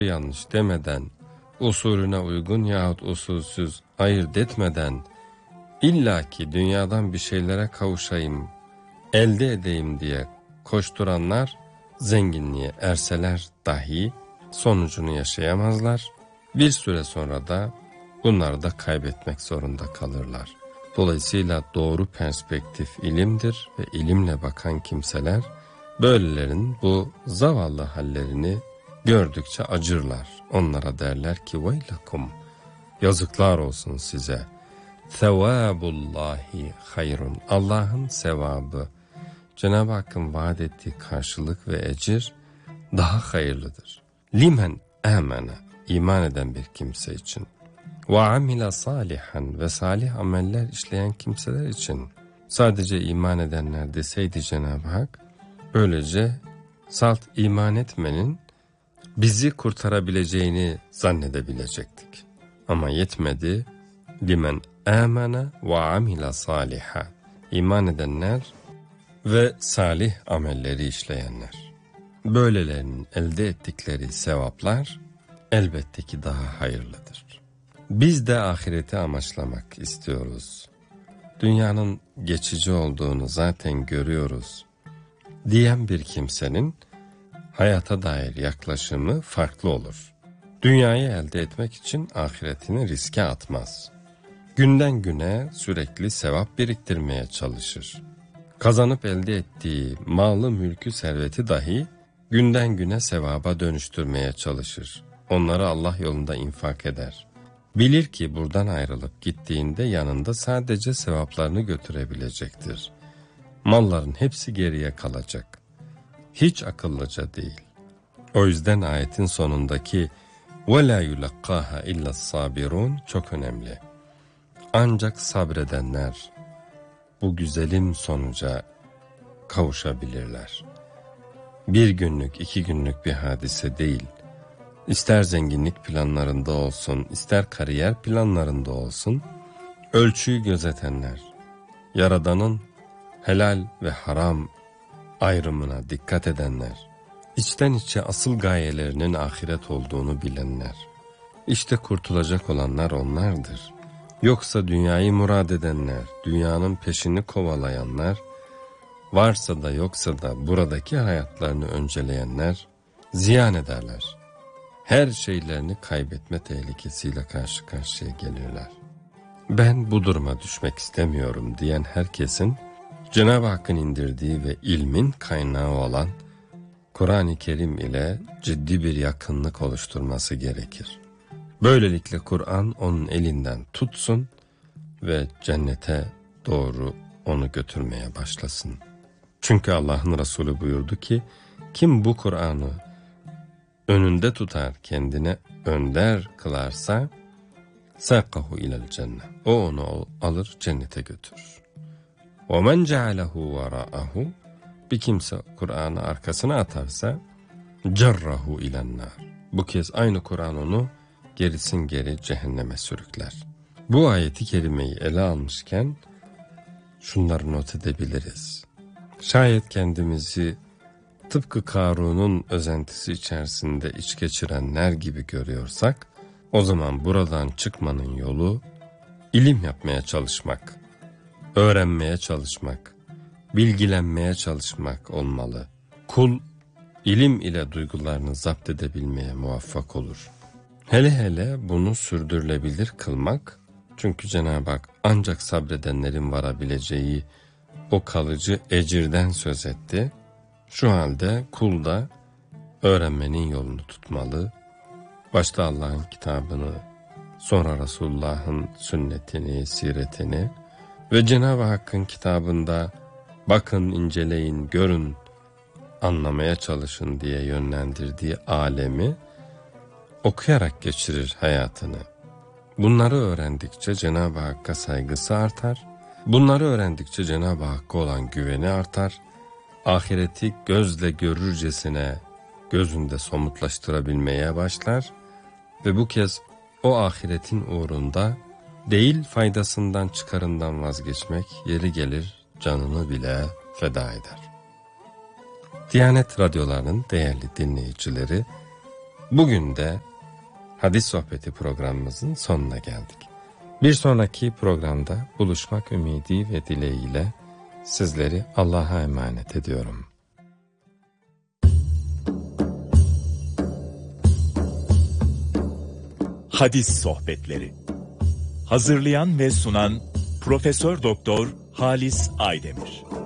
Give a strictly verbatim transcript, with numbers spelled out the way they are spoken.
yanlış demeden, usulüne uygun yahut usulsüz ayırt etmeden, illaki dünyadan bir şeylere kavuşayım, elde edeyim diye koşturanlar, zenginliğe erseler dahi sonucunu yaşayamazlar. Bir süre sonra da bunları da kaybetmek zorunda kalırlar. Dolayısıyla doğru perspektif ilimdir ve ilimle bakan kimseler, böylelerin bu zavallı hallerini gördükçe acırlar. Onlara derler ki veylakum, yazıklar olsun size. Sevabullahi hayrun, Allah'ın sevabı, Cenab-ı Hakk'ın vaat ettiği karşılık ve ecir daha hayırlıdır. Limen amene, iman eden bir kimse için. Ve amile salihan, ve salih ameller işleyen kimseler için. Sadece iman edenler deseydi Cenab-ı Hak, böylece salt iman etmenin bizi kurtarabileceğini zannedebilecektik. Ama yetmedi. Limen amene ve amile saliha, iman edenler ve salih amelleri işleyenler. Böylelerinin elde ettikleri sevaplar elbette ki daha hayırlıdır. Biz de ahireti amaçlamak istiyoruz. Dünyanın geçici olduğunu zaten görüyoruz diyen bir kimsenin hayata dair yaklaşımı farklı olur. Dünyayı elde etmek için ahiretini riske atmaz. Günden güne sürekli sevap biriktirmeye çalışır. Kazanıp elde ettiği malı, mülkü, serveti dahi günden güne sevaba dönüştürmeye çalışır. Onları Allah yolunda infak eder. Bilir ki buradan ayrılıp gittiğinde yanında sadece sevaplarını götürebilecektir. Malların hepsi geriye kalacak. Hiç akıllıca değil. O yüzden ayetin sonundaki وَلَا يُلَقَّاهَا اِلَّا الصَّابِرُونَ çok önemli. Ancak sabredenler bu güzelim sonuca kavuşabilirler. Bir günlük, iki günlük bir hadise değil. İster zenginlik planlarında olsun, ister kariyer planlarında olsun, ölçüyü gözetenler, Yaradan'ın helal ve haram ayrımına dikkat edenler, içten içe asıl gayelerinin ahiret olduğunu bilenler, işte kurtulacak olanlar onlardır. Yoksa dünyayı murad edenler, dünyanın peşini kovalayanlar, varsa da yoksa da buradaki hayatlarını önceleyenler ziyan ederler. Her şeylerini kaybetme tehlikesiyle karşı karşıya gelirler. Ben bu duruma düşmek istemiyorum diyen herkesin Cenab-ı Hakk'ın indirdiği ve ilmin kaynağı olan Kur'an-ı Kerim ile ciddi bir yakınlık oluşturması gerekir. Böylelikle Kur'an onun elinden tutsun ve cennete doğru onu götürmeye başlasın. Çünkü Allah'ın Resulü buyurdu ki, kim bu Kur'an'ı önünde tutar, kendine önder kılarsa, sakahu ilel cennet. O onu alır, cennete götürür. وَمَنْ جَعَلَهُ وَرَاءَهُ, bir kimse Kur'an'ı arkasına atarsa, cerrahu ilennar. Bu kez aynı Kur'an onu gerisin geri cehenneme sürükler. Bu ayeti kerimeyi ele almışken şunları not edebiliriz. Şayet kendimizi tıpkı Karun'un özentisi içerisinde iç geçirenler gibi görüyorsak, o zaman buradan çıkmanın yolu ilim yapmaya çalışmak, öğrenmeye çalışmak, bilgilenmeye çalışmak olmalı. Kul ilim ile duygularını zapt edebilmeye muvaffak olur. Hele hele bunu sürdürülebilir kılmak, çünkü Cenab-ı Hak ancak sabredenlerin varabileceği o kalıcı ecirden söz etti. Şu halde kul da öğrenmenin yolunu tutmalı. Başta Allah'ın kitabını, sonra Resulullah'ın sünnetini, siretini ve Cenab-ı Hakk'ın kitabında bakın, inceleyin, görün, anlamaya çalışın diye yönlendirdiği alemi okuyarak geçirir hayatını. Bunları öğrendikçe Cenab-ı Hakk'a saygısı artar. Bunları öğrendikçe Cenab-ı Hakk'a olan güveni artar. Ahireti gözle görürcesine gözünde somutlaştırabilmeye başlar ve bu kez o ahiretin uğrunda değil faydasından, çıkarından vazgeçmek, yeri gelir canını bile feda eder. Diyanet radyolarının değerli dinleyicileri, Bugün de Hadis Sohbeti programımızın sonuna geldik. Bir sonraki programda buluşmak ümidi ve dileğiyle sizleri Allah'a emanet ediyorum. Hadis Sohbetleri. Hazırlayan ve sunan Profesör Doktor Halis Aydemir.